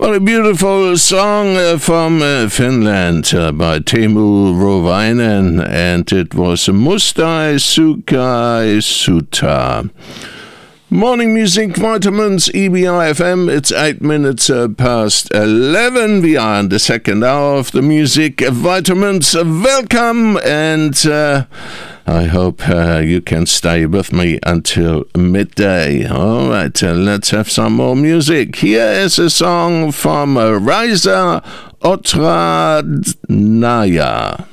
What a beautiful song from Finland by Teemu Rovinen, and it was Mustai Sukai Sutta. Morning Music Vitamins, EBI FM. It's 8 minutes past 11. We are in the second hour of the Music Vitamins. Welcome, and I hope you can stay with me until midday. All right, let's have some more music. Here is a song from Raisa Otradnaya.